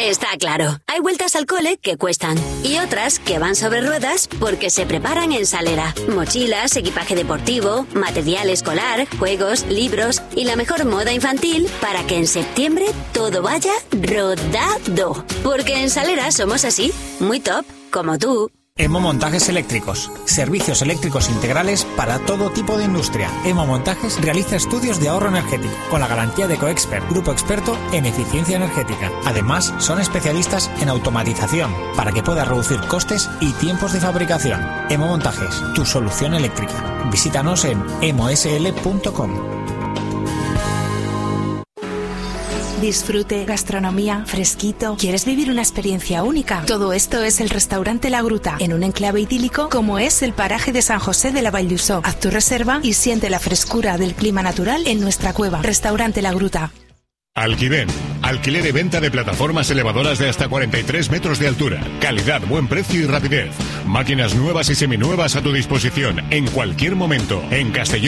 Está claro, hay vueltas al cole que cuestan y otras que van sobre ruedas porque se preparan en Salera. Mochilas, equipaje deportivo, material escolar, juegos, libros y la mejor moda infantil para que en septiembre todo vaya rodado. Porque en Salera somos así, muy top, como tú. Emo Montajes Eléctricos. Servicios eléctricos integrales para todo tipo de industria. Emo Montajes realiza estudios de ahorro energético con la garantía de Coexpert, grupo experto en eficiencia energética. Además, son especialistas en automatización para que puedas reducir costes y tiempos de fabricación. Emo Montajes, tu solución eléctrica. Visítanos en emosl.com. Disfrute, gastronomía, fresquito. ¿Quieres vivir una experiencia única? Todo esto es el restaurante La Gruta, en un enclave idílico como es el paraje de San José de la Vall d'Usó. Haz tu reserva y siente la frescura del clima natural en nuestra cueva. Restaurante La Gruta. Alquiven, alquiler y venta de plataformas elevadoras de hasta 43 metros de altura. Calidad, buen precio y rapidez. Máquinas nuevas y seminuevas a tu disposición en cualquier momento. En Castellón